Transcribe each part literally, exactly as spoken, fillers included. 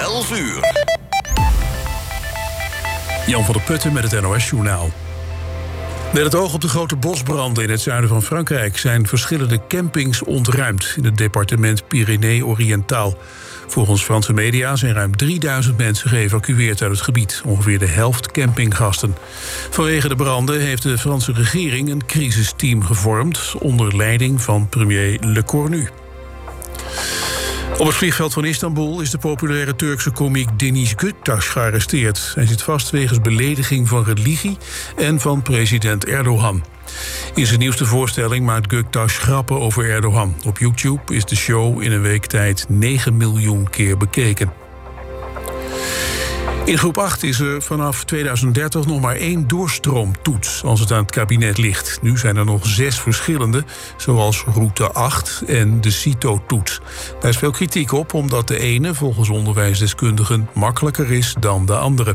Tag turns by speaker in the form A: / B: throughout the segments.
A: elf uur.
B: Jan van der Putten met het N O S-journaal. Met het oog op de grote bosbranden in het zuiden van Frankrijk zijn verschillende campings ontruimd in het departement Pyrénées-Oriëntaal. Volgens Franse media zijn ruim drieduizend mensen geëvacueerd uit het gebied, ongeveer de helft campinggasten. Vanwege de branden heeft de Franse regering een crisisteam gevormd onder leiding van premier Lecornu. Op het vliegveld van Istanbul is de populaire Turkse komiek Deniz Göktaş gearresteerd. Hij zit vast wegens belediging van religie en van president Erdogan. In zijn nieuwste voorstelling maakt Göktaş grappen over Erdogan. Op YouTube is de show in een week tijd negen miljoen keer bekeken. In groep acht is er vanaf tweeduizend dertig nog maar één doorstroomtoets als het aan het kabinet ligt. Nu zijn er nog zes verschillende, zoals route acht en de CITO-toets. Daar is veel kritiek op, omdat de ene volgens onderwijsdeskundigen makkelijker is dan de andere.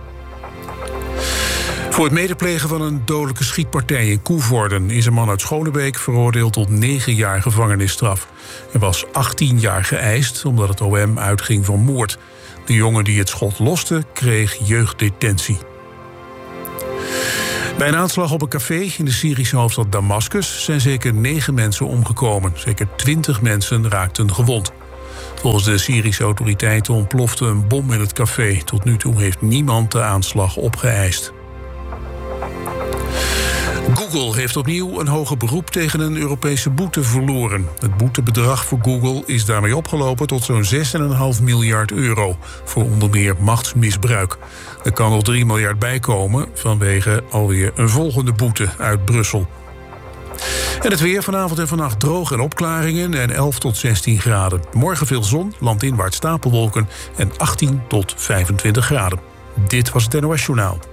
B: Voor het medeplegen van een dodelijke schietpartij in Coevorden is een man uit Schonebeek veroordeeld tot negen jaar gevangenisstraf. Er was achttien jaar geëist omdat het O M uitging van moord. De jongen die het schot loste kreeg jeugddetentie. Bij een aanslag op een café in de Syrische hoofdstad Damascus zijn zeker negen mensen omgekomen. Zeker twintig mensen raakten gewond. Volgens de Syrische autoriteiten ontplofte een bom in het café. Tot nu toe heeft niemand de aanslag opgeëist. Google heeft opnieuw een hoger beroep tegen een Europese boete verloren. Het boetebedrag voor Google is daarmee opgelopen tot zo'n zes komma vijf miljard euro... voor onder meer machtsmisbruik. Er kan nog drie miljard bijkomen vanwege alweer een volgende boete uit Brussel. En het weer vanavond en vannacht droog en opklaringen en elf tot zestien graden. Morgen veel zon, landinwaarts stapelwolken en achttien tot vijfentwintig graden. Dit was het N O S Journaal.